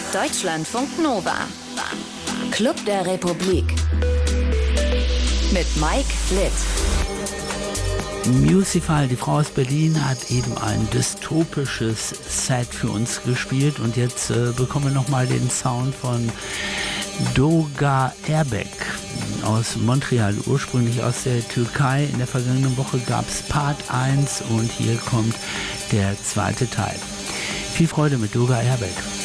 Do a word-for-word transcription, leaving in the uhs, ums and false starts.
Deutschlandfunk Nova. Club der Republik. Mit Mike Litt. Musify, die Frau aus Berlin, hat eben ein dystopisches Set für uns gespielt und jetzt äh, bekommen wir nochmal den Sound von Doga Erbek aus Montreal, ursprünglich aus der Türkei. In der vergangenen Woche gab es Part eins und hier kommt der zweite Teil. Viel Freude mit Doga Erbek.